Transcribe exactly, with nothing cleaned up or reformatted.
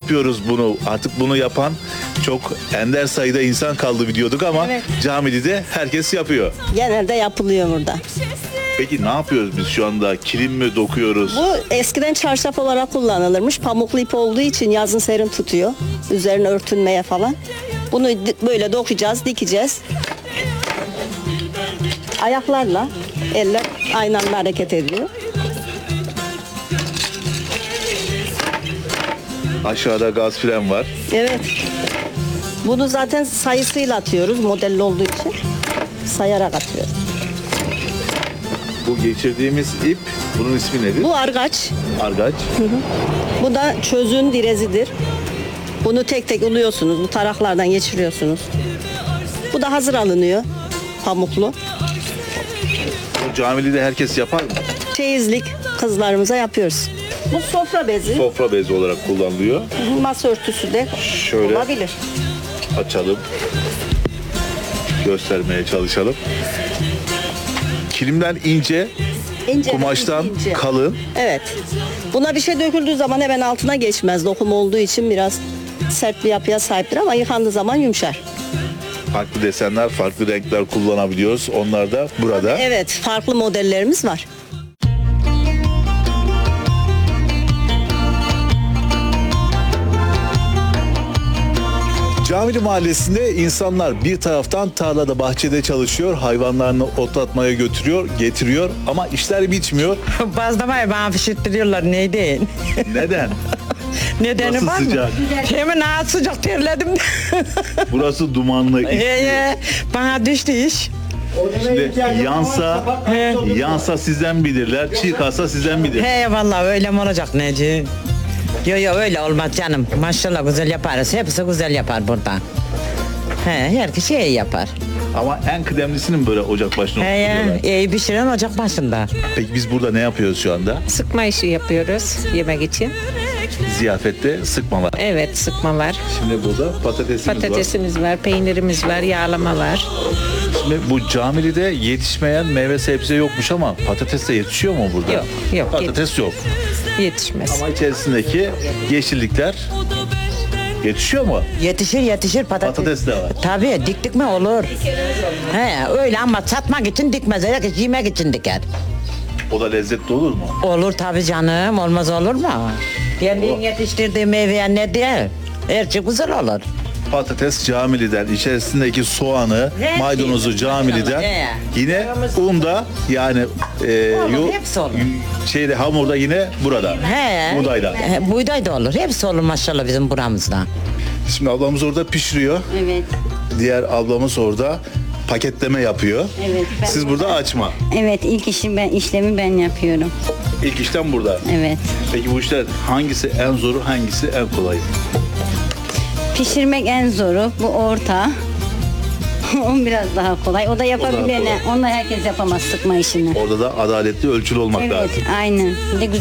yapıyoruz bunu. Artık bunu yapan çok ender sayıda insan kaldı biliyorduk ama Evet. Camidi'de herkes yapıyor. Genelde yapılıyor burada. Peki ne yapıyoruz biz şu anda? Kilim mi dokuyoruz? Bu eskiden çarşaf olarak kullanılırmış. Pamuklu ip olduğu için yazın serin tutuyor. Üzerine örtünmeye falan. Bunu di- böyle dokuyacağız, dikeceğiz. Ayaklarla, eller aynı anda hareket ediyor. Aşağıda gaz fren var. Evet. Bunu zaten sayısıyla atıyoruz modelli olduğu için. Sayarak atıyoruz. Bu geçirdiğimiz ip, bunun ismi nedir? Bu argaç. Argaç. Bu da çözün direzidir. Bunu tek tek uluyorsunuz. Bu taraklardan geçiriyorsunuz. Bu da hazır alınıyor. Pamuklu. Bu Camidi'de herkes yapar mı? Çeyizlik kızlarımıza yapıyoruz. Bu sofra bezi. Sofra bezi olarak kullanılıyor. Masa örtüsü de Şöyle. olabilir. Açalım. göstermeye çalışalım. Kilimden ince, İnce, kumaştan ince. kalın. Evet. Buna bir şey döküldüğü zaman hemen altına geçmez. Dokum olduğu için biraz sert bir yapıya sahiptir ama yıkandığı zaman yumuşar. Farklı desenler, farklı renkler kullanabiliyoruz. Onlar da burada. Evet, farklı modellerimiz var. Camili Mahallesi'nde insanlar bir taraftan tarlada, bahçede çalışıyor, hayvanlarını otlatmaya götürüyor, getiriyor ama işler bitmiyor. Bazlamayı bana pişirttiriyorlar neydi? Neden? Nedeni Burası var mı? sıcak. Hemen ağır sıcak terledim. Burası dumanlı. He, he, bana düştü iş. Şimdi yansa, yansa sizden bilirler, çiğ kalsa sizden bilir. He vallahi öyle mi olacak Neci? Yo yo öyle olmaz canım. Maşallah güzel yaparız. Hepsi güzel yapar burada. He, her kişi iyi yapar. Ama en kıdemlisinin böyle ocak başına He ya, oturuyorlar. iyi pişiren ocak başında. Peki biz burada ne yapıyoruz şu anda? Sıkma işi yapıyoruz yemek için. Ziyafette sıkmalar. Evet, sıkmalar. Şimdi burada patatesimiz var. Patatesimiz var, peynirimiz var, yağlama var. Şimdi bu Camili'de yetişmeyen meyve sebze yokmuş ama patates de yetişiyor mu burada? Yok, yok, Patates yok. Yetişmez. Ama içerisindeki yeşillikler yetişiyor mu? Yetişir yetişir patates. Patates de var. Tabii diktik mi olur. He öyle ama satmak için dikmez. Herkes yemek için diker. O da lezzetli olur mu? Olur tabii canım. Olmaz olur mu? Kendin yetiştirdiği meyveye ne diye? Her şey güzel olur. Patates Camili'den, içerisindeki soğanı, Her maydanozu şey. Camili'den. He. Yine un da yani e, Olur, yo- hepsi olur. şeyde hamurda yine burada. He. Buğdayla. He, buğday da olur. Hepsi olur maşallah bizim buramızda. Şimdi ablamız orada pişiriyor. Evet. Diğer ablamız orada paketleme yapıyor. Evet, ben Siz burada açma. Evet, ilk işim ben işlemi ben yapıyorum. İlk işlem burada. Evet. Peki bu işler hangisi en zoru, hangisi en kolayı? Pişirmek en zoru, bu orta. O biraz daha kolay. O da yapabilene. kolay. Onu herkes yapamaz sıkma işini. Orada da adaletli, ölçülü olmak Evet, lazım. aynen. Bir de güzel